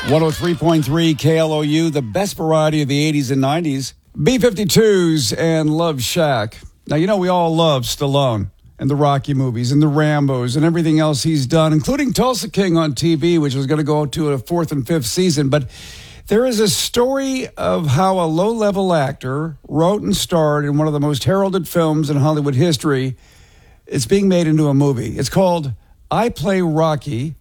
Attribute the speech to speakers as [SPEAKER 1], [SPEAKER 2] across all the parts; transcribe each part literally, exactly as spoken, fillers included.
[SPEAKER 1] one oh three point three K L O U, the best variety of the eighties and nineties. B fifty-twos and Love Shack. Now, you know, we all love Stallone and the Rocky movies and the Rambos and everything else he's done, including Tulsa King on T V, which was going to go to a fourth and fifth season. But there is a story of how a low-level actor wrote and starred in one of the most heralded films in Hollywood history. It's being made into a movie. It's called I Play Rocky.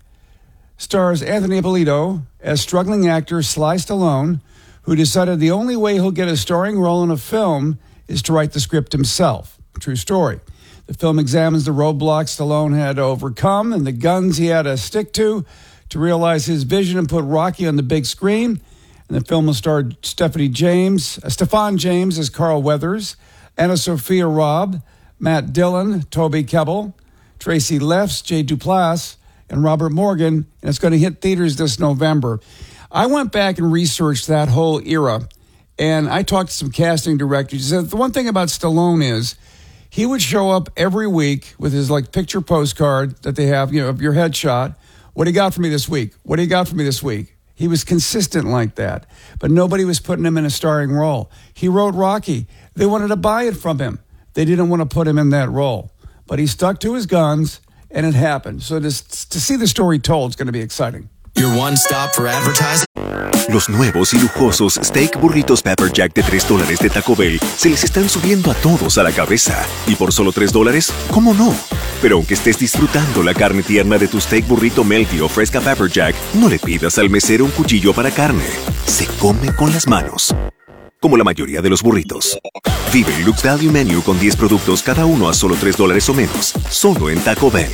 [SPEAKER 1] Stars Anthony Ippolito as struggling actor Sly Stallone, who decided the only way he'll get a starring role in a film is to write the script himself. True story. The film examines the roadblocks Stallone had to overcome and the guns he had to stick to to realize his vision and put Rocky on the big screen. And the film will star Stephanie James, uh, Stefan James as Carl Weathers, Anna Sophia Robb, Matt Dillon, Toby Kebbell, Tracy Leffs, Jay Duplass, and Robert Morgan, and it's going to hit theaters this November. I went back and researched that whole era, and I talked to some casting directors. He said the one thing about Stallone is he would show up every week with his like picture postcard that they have, you know, of your headshot. What do you got for me this week? What do you got for me this week? He was consistent like that, but nobody was putting him in a starring role. He wrote Rocky. They wanted to buy it from him. They didn't want to put him in that role, but he stuck to his guns. And it happened. So to, to see the story told is going to be exciting.
[SPEAKER 2] Your one stop for advertising.
[SPEAKER 3] Los nuevos y lujosos Steak Burritos Pepper Jack de tres dólares de Taco Bell se les están subiendo a todos a la cabeza. Y por solo tres dólares, ¿cómo no? Pero aunque estés disfrutando la carne tierna de tu Steak Burrito Melty o Fresca Pepper Jack, no le pidas al mesero un cuchillo para carne. Se come con las manos. Como la mayoría de los burritos. Vive el Lux Value Menu con diez productos, cada uno a solo tres dólares o menos. Solo en Taco Bell.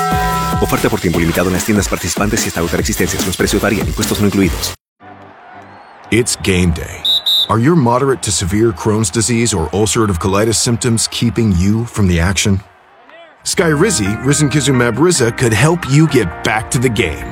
[SPEAKER 3] Oferta por tiempo limitado en las tiendas participantes y hasta agotar existencias. Los precios varían, impuestos no incluidos.
[SPEAKER 4] It's game day. Are your moderate to severe Crohn's disease or ulcerative colitis symptoms keeping you from the action? Skyrizi, Risankizumab Riza, could help you get back to the game.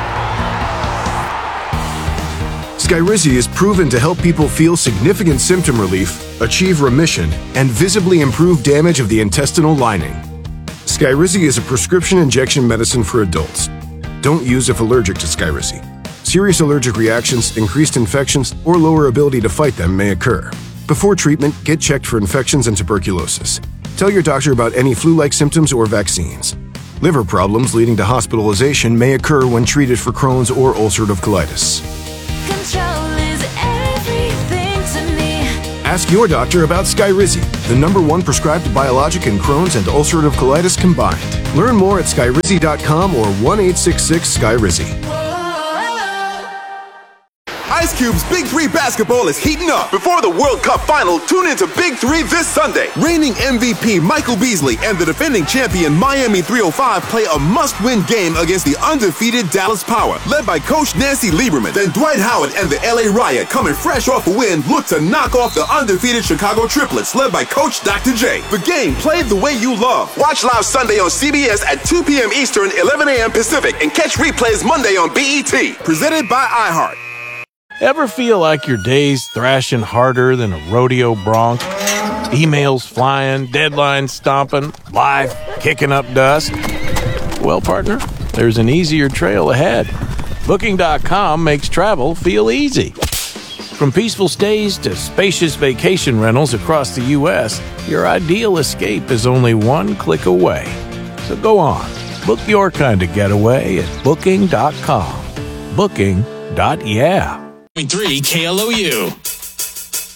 [SPEAKER 4] Skyrizi is proven to help people feel significant symptom relief, achieve remission, and visibly improve damage of the intestinal lining. Skyrizi is a prescription injection medicine for adults. Don't use if allergic to Skyrizi. Serious allergic reactions, increased infections, or lower ability to fight them may occur. Before treatment, get checked for infections and tuberculosis. Tell your doctor about any flu-like symptoms or vaccines. Liver problems leading to hospitalization may occur when treated for Crohn's or ulcerative colitis.
[SPEAKER 5] Control is everything to me.
[SPEAKER 4] Ask your doctor about Skyrizi, the number one prescribed biologic in Crohn's and ulcerative colitis combined. Learn more at skyrizi dot com or one eight six six Skyrizi.
[SPEAKER 6] Ice Cube's Big Three basketball is heating up. Before the World Cup final, tune into Big Three this Sunday. Reigning M V P Michael Beasley and the defending champion Miami three oh five play a must-win game against the undefeated Dallas Power, led by Coach Nancy Lieberman. Then Dwight Howard and the L A Riot, coming fresh off a win, look to knock off the undefeated Chicago Triplets, led by Coach Doctor J. The game played the way you love. Watch live Sunday on C B S at two p.m. Eastern, eleven a.m. Pacific, and catch replays Monday on B E T. Presented by iHeart.
[SPEAKER 7] Ever feel like your day's thrashing harder than a rodeo bronc? Emails flying, deadlines stomping, life kicking up dust? Well, partner, there's an easier trail ahead. Booking dot com makes travel feel easy. From peaceful stays to spacious vacation rentals across the U S, your ideal escape is only one click away. So go on, book your kind of getaway at Booking dot com. Booking. Yeah.
[SPEAKER 2] three K L O U.